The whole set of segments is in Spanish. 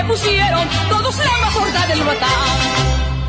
pusieron todos la mazorca del batán.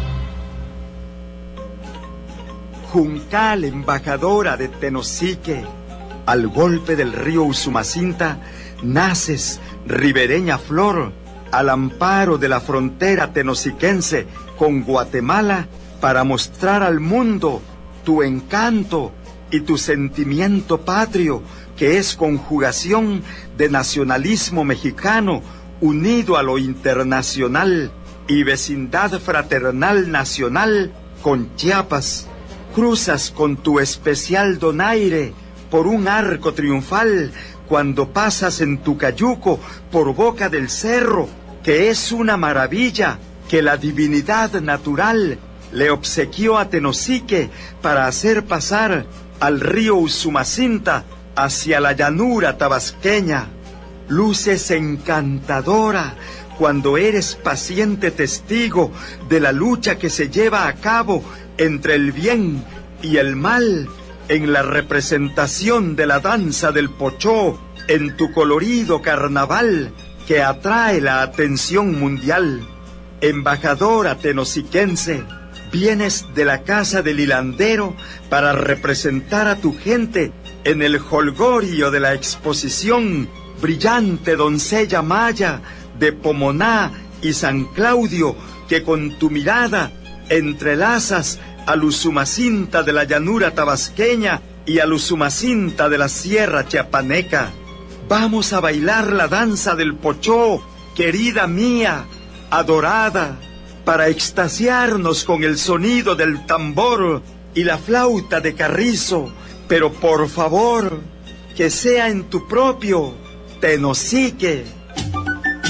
Juncal, embajadora de Tenosique, al golpe del río Usumacinta, naces, ribereña flor, al amparo de la frontera tenosiquense con Guatemala, para mostrar al mundo tu encanto y tu sentimiento patrio, que es conjugación de nacionalismo mexicano unido a lo internacional y vecindad fraternal nacional con Chiapas. Cruzas con tu especial donaire por un arco triunfal cuando pasas en tu cayuco por boca del cerro, que es una maravilla que la divinidad natural le obsequió a Tenosique para hacer pasar al río Usumacinta hacia la llanura tabasqueña. Luces encantadora cuando eres paciente testigo de la lucha que se lleva a cabo entre el bien y el mal en la representación de la danza del pochó en tu colorido carnaval que atrae la atención mundial. Embajadora tenosiquense, vienes de la casa del hilandero para representar a tu gente en el jolgorio de la exposición brillante doncella maya de Pomoná y San Claudio, que con tu mirada entrelazas al Usumacinta de la llanura tabasqueña y al Usumacinta de la sierra chiapaneca. Vamos a bailar la danza del pochó, querida mía, adorada, para extasiarnos con el sonido del tambor y la flauta de carrizo, pero por favor, que sea en tu propio Tenosique.